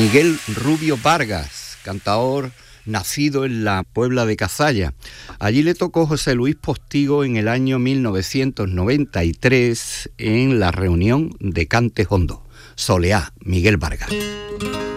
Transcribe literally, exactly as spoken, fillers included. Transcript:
Miguel Rubio Vargas, cantador nacido en la Puebla de Cazalla. Allí le tocó José Luis Postigo en el año mil novecientos noventa y tres en la reunión de Cante Hondo. Soleá, Miguel Vargas.